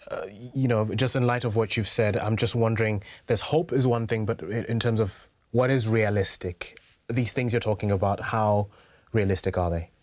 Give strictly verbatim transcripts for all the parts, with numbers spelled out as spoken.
uh, you know, just in light of what you've said, I'm just wondering, there's hope is one thing, but in terms of what is realistic, these things you're talking about, how realistic are they?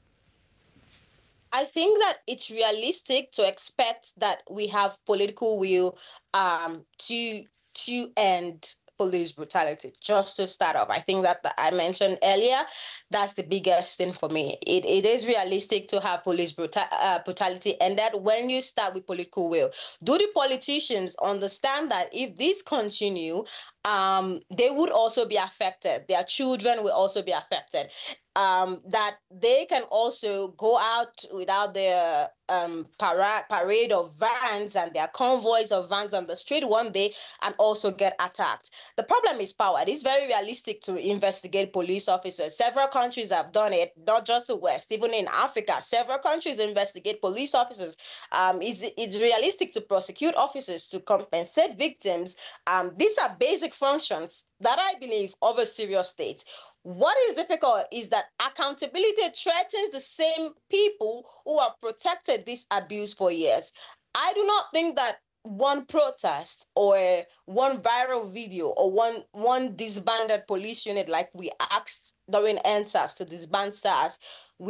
I think that it's realistic to expect that we have political will um, to to end police brutality. Just to start off, I think that I mentioned earlier, that's the biggest thing for me. It it is realistic to have police bruta uh, brutality ended when you start with political will. Do the politicians understand that if this continue, um, they would also be affected. Their children will also be affected. Um, that they can also go out without their um, para parade of vans and their convoys of vans on the street one day and also get attacked. The problem is power. It is very realistic to investigate police officers. Several countries have done it, not just the West, even in Africa. Several countries investigate police officers. Um, it's, it's realistic to prosecute officers, to compensate victims. Um, these are basic functions that I believe of a serious state. What is difficult is that accountability threatens the same people who have protected this abuse for years. I do not think that one protest or one viral video or one one disbanded police unit like we asked during N S A S to disband S A S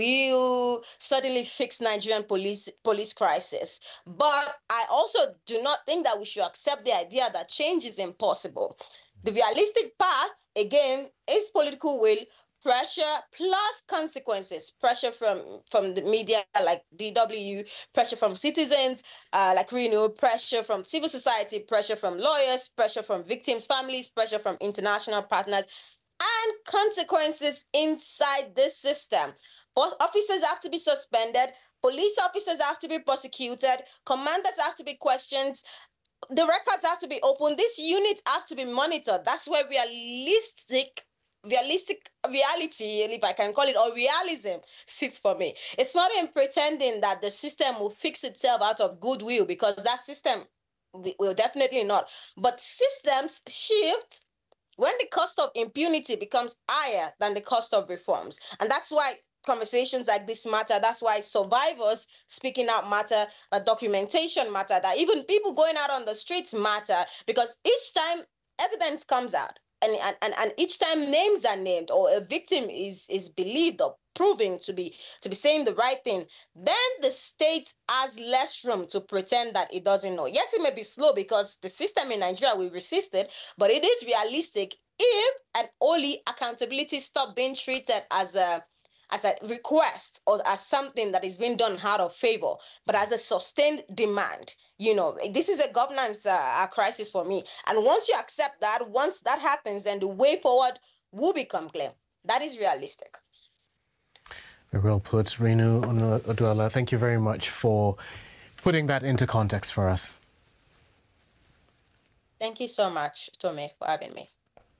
will certainly fix Nigerian police police crisis. But I also do not think that we should accept the idea that change is impossible. The realistic path, again, is political will, pressure plus consequences. Pressure from, from the media like D W, pressure from citizens uh, like Reno, pressure from civil society, pressure from lawyers, pressure from victims' families, pressure from international partners, and consequences inside this system. Both officers have to be suspended, police officers have to be prosecuted, commanders have to be questioned, the records have to be open. These units have to be monitored. That's where realistic, realistic reality, if I can call it, or realism sits for me. It's not in pretending that the system will fix itself out of goodwill, because that system will definitely not. But systems shift when the cost of impunity becomes higher than the cost of reforms. And that's why conversations like this matter. That's why survivors speaking out matter, that documentation matter, that even people going out on the streets matter, because each time evidence comes out and, and, and each time names are named or a victim is, is believed or proving to be to be saying the right thing, then the state has less room to pretend that it doesn't know. Yes, it may be slow because the system in Nigeria will resist it, but it is realistic if and only accountability stop being treated as a as a request or as something that is being done out of favor, but as a sustained demand. You know, this is a governance uh, crisis for me. And once you accept that, once that happens, then the way forward will become clear. That is realistic. Very well put, Renu Oduala. Thank you very much for putting that into context for us. Thank you so much, Tommy, for having me.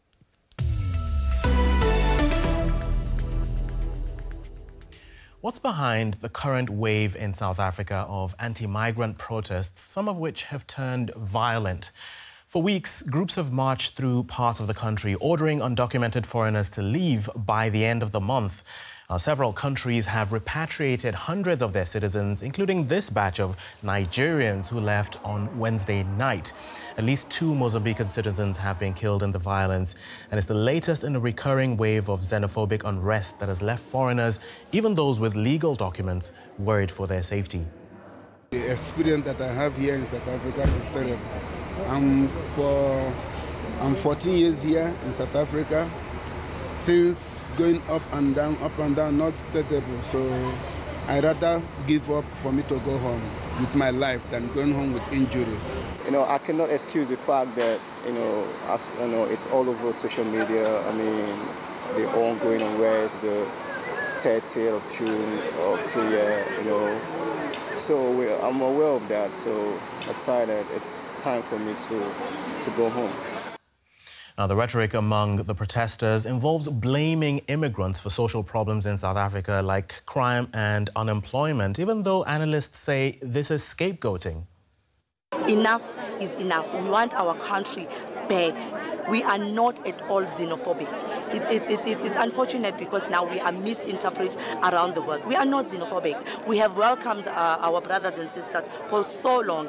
What's behind the current wave in South Africa of anti-migrant protests, some of which have turned violent? For weeks, groups have marched through parts of the country, ordering undocumented foreigners to leave by the end of the month. Uh, several countries have repatriated hundreds of their citizens, including this batch of Nigerians who left on Wednesday night. At least two Mozambican citizens have been killed in the violence, and it's the latest in a recurring wave of xenophobic unrest that has left foreigners, even those with legal documents, worried for their safety. The experience that I have here in South Africa is terrible. I'm, for, I'm fourteen years here in South Africa. Since going up and down, up and down, not stable. So I rather give up for me to go home with my life than going home with injuries. You know, I cannot excuse the fact that, you know, as, you know, it's all over social media. I mean, the ongoing unrest, the thirtieth of June, of July, you know. So we, I'm aware of that. So I decided it's time for me to, to go home. Now, the rhetoric among the protesters involves blaming immigrants for social problems in South Africa, like crime and unemployment, even though analysts say this is scapegoating. Enough is enough. We want our country back. We are not at all xenophobic. It's, it's, it's, it's, it's unfortunate because now we are misinterpreted around the world. We are not xenophobic. We have welcomed uh, our brothers and sisters for so long.